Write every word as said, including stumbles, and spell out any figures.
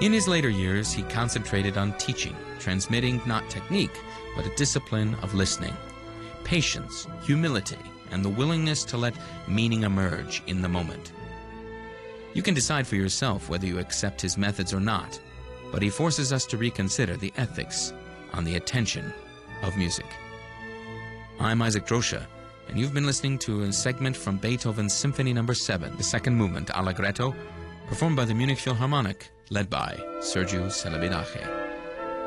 In his later years, he concentrated on teaching, transmitting not technique, but a discipline of listening, patience, humility, and the willingness to let meaning emerge in the moment. You can decide for yourself whether you accept his methods or not, but he forces us to reconsider the ethics on the attention of music. I'm Isaac Droscha, and you've been listening to a segment from Beethoven's Symphony Number seven, the second movement, Allegretto, performed by the Munich Philharmonic, led by Sergiu Celibidache.